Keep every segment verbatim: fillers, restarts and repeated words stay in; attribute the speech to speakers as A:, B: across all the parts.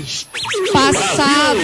A: Passado.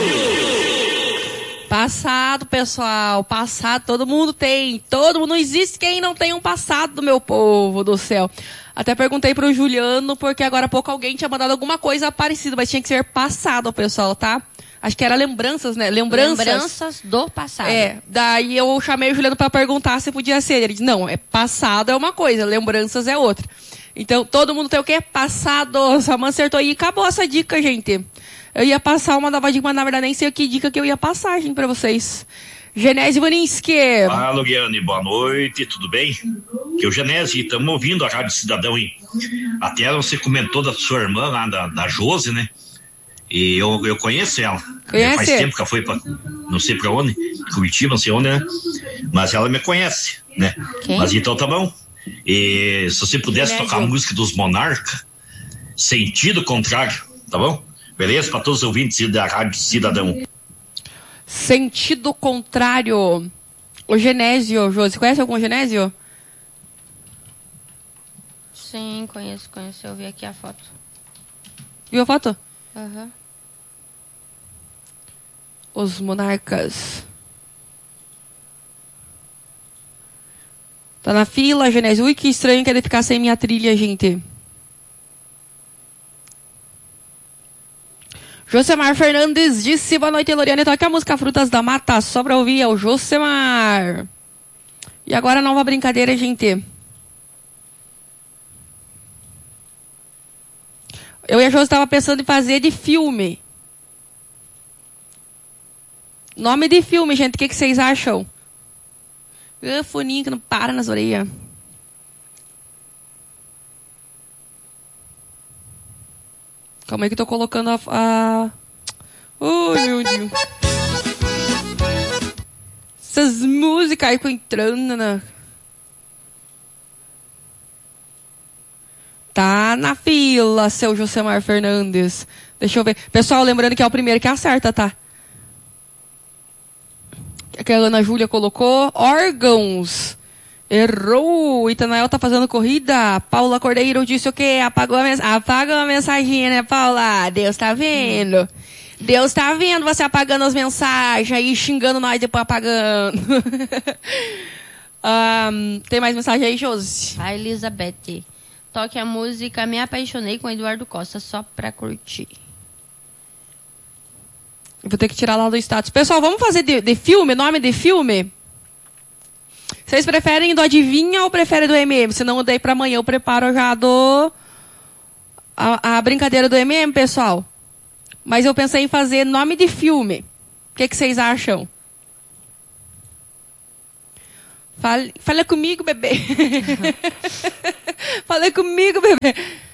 A: Passado, pessoal. Passado, todo mundo tem. Todo mundo, não existe quem não tenha um passado, meu povo do céu. Até perguntei pro Juliano, porque agora há pouco alguém tinha mandado alguma coisa parecida, mas tinha que ser passado, pessoal, tá? Acho que era lembranças, né? Lembranças.
B: Lembranças do passado.
A: É, daí eu chamei o Juliano pra perguntar se podia ser. Ele disse, não, é passado é uma coisa, lembranças é outra. Então, todo mundo tem o quê? Passado. Samã acertou aí. Acabou essa dica, gente. Eu ia passar uma nova dica, mas na verdade nem sei que dica que eu ia passar, gente, pra vocês. Genésio Vaninski.
C: Fala, Guiane, boa noite, tudo bem? Que o Genésio, estamos ouvindo a Rádio Cidadão, hein? Até você comentou da sua irmã lá, da, da Josi, né? E eu, eu conheço ela.
A: Conhece?
C: Faz tempo que ela foi pra, não sei pra onde, Curitiba, não sei onde, né? Mas ela me conhece, né?
B: Quem?
C: Mas então tá bom. E se você pudesse
A: Genésio.
C: tocar a música dos Monarca, Sentido Contrário, tá bom? Beleza? Para todos os ouvintes da Rádio Cidadão.
A: Sentido contrário. O Genésio, Josi, conhece algum Genésio?
B: Sim, conheço, conheço. Eu vi aqui a foto.
A: Viu a foto?
B: Aham.
A: Os Monarcas. Tá na fila, Genésio. Ui, que estranho que ele ficar sem minha trilha, gente. Josemar Fernandes disse, boa noite, Loriane. Toca a música Frutas da Mata, só pra ouvir, é o Josemar. E agora a nova brincadeira, gente. Eu e a Josi estava pensando em fazer de filme. Nome de filme, gente, o que, que vocês acham? Ah, foninho que não para nas orelhas. Calma aí que eu tô colocando a... a... Ai, meu Deus. Essas músicas aí ficam entrando na... Tá na fila, seu Josemar Fernandes. Deixa eu ver. Pessoal, lembrando que é o primeiro que acerta, tá? Que a Ana Júlia colocou. Órgãos. Errou. Itanael tá fazendo corrida. Paula Cordeiro disse o quê? Apagou a, mens Apagou a mensagem, né, Paula? Deus tá vendo. Deus tá vendo você apagando as mensagens aí, xingando nós depois apagando. um, tem mais mensagem aí, Josi?
B: A Elizabeth. Toque a música Me Apaixonei com Eduardo Costa, só pra curtir.
A: Eu vou ter que tirar lá do status. Pessoal, vamos fazer de, de filme, nome de filme? Vocês preferem do Adivinha ou preferem do M M? Se não, daí pra amanhã eu preparo já do... A, a brincadeira do M M, pessoal. Mas eu pensei em fazer nome de filme. O que, que vocês acham? Fale, fala comigo, bebê. Fala comigo, bebê.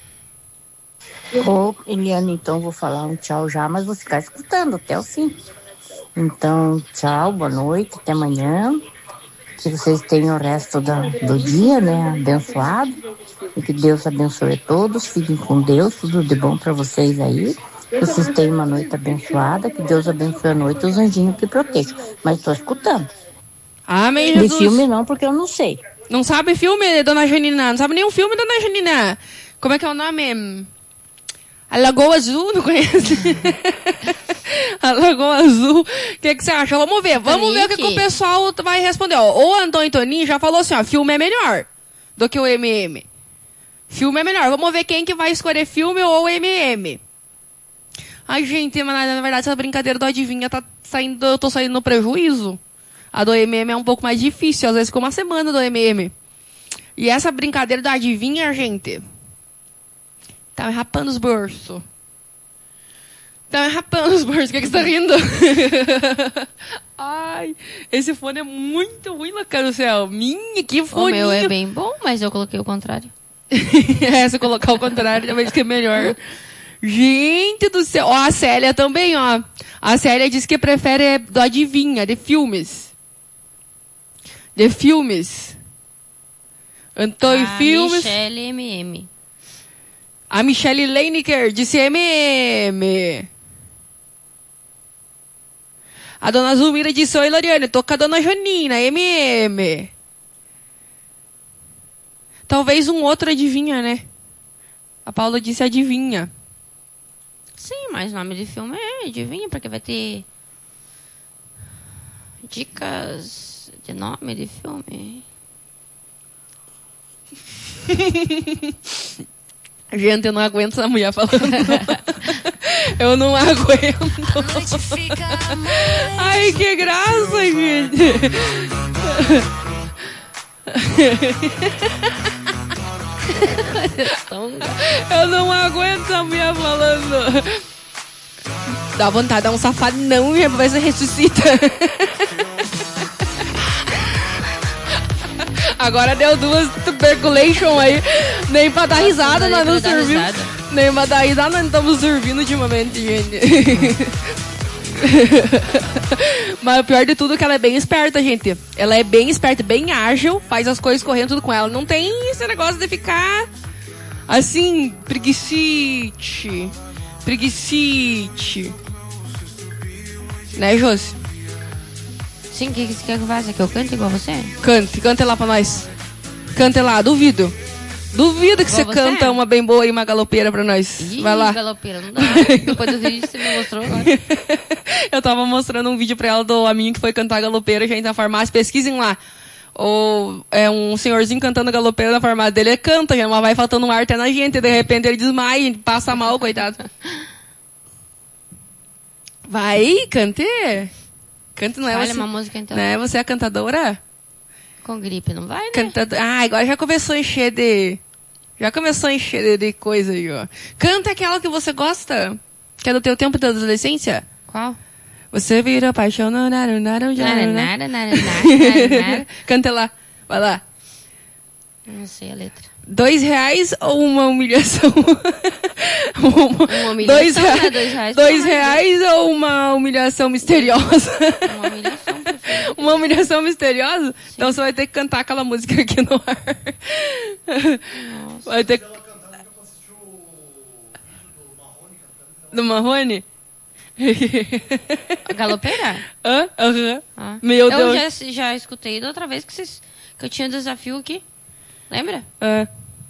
D: Ô, Eliane, então vou falar um tchau já, mas vou ficar escutando até o fim. Então, tchau, boa noite, até amanhã. Que vocês tenham o resto da, do dia, né, abençoado. E que Deus abençoe todos. Fiquem com Deus, tudo de bom para vocês aí. Que vocês tenham uma noite abençoada. Que Deus abençoe a noite, os anjinhos que protejam. Mas estou escutando.
A: Amém,
D: De
A: Jesus.
D: filme não, porque eu não sei.
A: Não sabe filme, dona Janina? Não sabe nenhum filme, dona Janina? Como é que é o nome? A Lagoa Azul, não conhece? A Lagoa Azul. O que, que você acha? Vamos ver. Vamos ver o que, que o pessoal vai responder. Ó, o Antônio Toninho já falou assim, ó, filme é melhor do que o M M. Filme é melhor. Vamos ver quem que vai escolher filme ou o M M. Ai, gente, mas na verdade essa brincadeira do Adivinha tá saindo, eu tô saindo no prejuízo. A do M M é um pouco mais difícil, às vezes ficou uma semana do M M. E essa brincadeira do Adivinha, gente, tá me rapando os bolsos. Tá me rapando os bolsos. O que, que você tá rindo? Ai, esse fone é muito ruim, cara do céu. Minha, que fone.
B: O meu é bem bom, mas eu coloquei o contrário.
A: É, se colocar o contrário, talvez que é melhor. Gente do céu. Ó, a Célia também, ó. A Célia disse que prefere do Adivinha, de filmes. De filmes. Antônio
B: a
A: Filmes.
B: Michelle M M.
A: A Michelle Leinecker disse M M. A dona Zulmira disse, oi, Loriane, tô com a dona Janina, M M. Talvez um outro adivinha, né? A Paula disse adivinha.
B: Sim, mas o nome de filme é, adivinha, porque vai ter dicas de nome de filme.
A: Gente, eu não aguento essa mulher falando. Eu não aguento. Ai, que graça, gente. Eu não aguento essa mulher falando. Dá vontade de dar um safadão e vai se ressuscita. Agora deu duas tuberculation aí. Nem pra dar risada nós não servimos. Nem pra dar risada nós não estamos servindo ultimamente, gente. Mas o pior de tudo é que ela é bem esperta, gente. Ela é bem esperta, bem ágil. Faz as coisas correndo tudo com ela. Não tem esse negócio de ficar assim, preguicite. Preguicite. Né, Josi?
B: Sim, o que, que você quer que eu faça? Que eu cante igual você?
A: Cante, cante lá pra nós. Cante lá, duvido. Duvido que você,
B: você
A: canta uma bem boa e uma galopeira pra nós.
B: Ih,
A: vai lá.
B: Galopeira, não dá. Depois do vídeo que você me mostrou agora.
A: Eu tava mostrando um vídeo pra ela do amigo que foi cantar galopeira, gente, na farmácia. Pesquisem lá. Ou é um senhorzinho cantando galopeira na farmácia dele. Ele canta, já, mas vai faltando um ar até na gente. De repente ele desmaia, a gente passa mal, coitado. Vai, cante. Cante, não é
B: Olha
A: você.
B: uma música então.
A: Não é você a cantadora?
B: Com gripe, não vai, né?
A: Cantadora. Ah, agora já começou a encher de... Já começou a encher de, de coisa aí, ó. Canta aquela que você gosta. Que é do teu tempo da adolescência.
B: Qual?
A: Você vira paixão... Nada, nada, nada,
B: nada, nada, nada, nada.
A: Canta lá. Vai lá.
B: Não sei a letra.
A: Dois reais ou uma humilhação? uma,
B: Uma humilhação,
A: dois, rea...
B: né? Dois reais.
A: Dois reais ou uma humilhação misteriosa?
B: Uma humilhação, prefiro.
A: Uma humilhação misteriosa? Sim. Então você vai ter que cantar aquela música aqui no ar.
B: Nossa.
A: Vai ter que... Do Marrone?
B: A galopeira?
A: Hã? Aham.
B: Ah.
A: Meu
B: eu
A: Deus.
B: já, já escutei da outra vez que, vocês, que eu tinha um desafio aqui. Lembra?
A: Ah.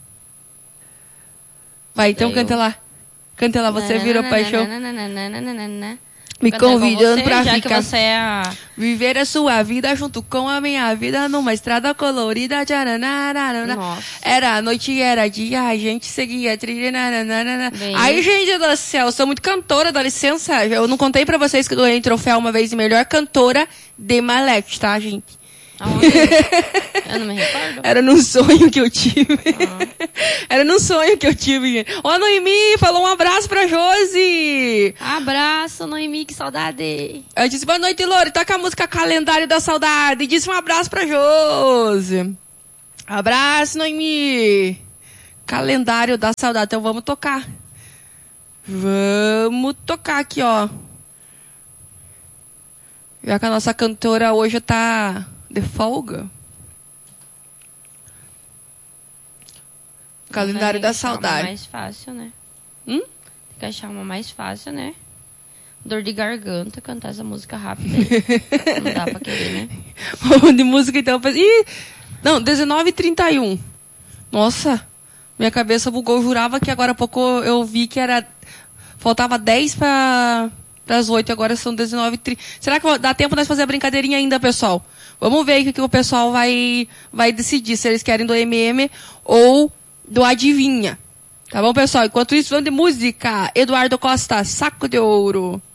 A: Vai, então
B: eu...
A: canta lá. Canta lá, você virou paixão. Me
B: Cantar
A: convidando
B: você,
A: pra
B: já
A: ficar.
B: Que você é a...
A: Viver a sua vida junto com a minha vida numa estrada colorida.
B: Nossa.
A: Era noite, era dia, a gente seguia a trilha. Aí, gente do céu, eu sou muito cantora, dá licença. Eu não contei pra vocês que eu ganhei troféu uma vez de melhor cantora de Malete, tá, gente?
B: Aonde? Eu não me recordo.
A: Era num sonho que eu tive.
B: Uhum.
A: Era num sonho que eu tive. Ó, Noemi, falou um abraço pra Josi.
B: Abraço, Noemi, que saudade.
A: Eu disse, boa noite, Lore. Toca a música Calendário da Saudade. E disse um abraço pra Josi. Abraço, Noemi. Calendário da Saudade. Então vamos tocar. Vamos tocar aqui, ó. Já que a nossa cantora hoje tá... de folga. Calendário da Saudade.
B: Uma mais fácil, né?
A: Hum?
B: Tem que achar uma mais fácil, né? Dor de garganta, cantar essa música rápida aí. Não dá pra querer, né?
A: De música, então. Ih! Não, dezenove e trinta e um. Nossa, minha cabeça bugou. Eu jurava que agora há pouco eu vi que era... Faltava dez para as oito, agora são dezenove e trinta. Será que dá tempo de nós fazer a brincadeirinha ainda, pessoal? Vamos ver aí o que o pessoal vai, vai decidir, se eles querem do M M ou do Adivinha. Tá bom, pessoal? Enquanto isso, vamos de música. Eduardo Costa, Saco de Ouro.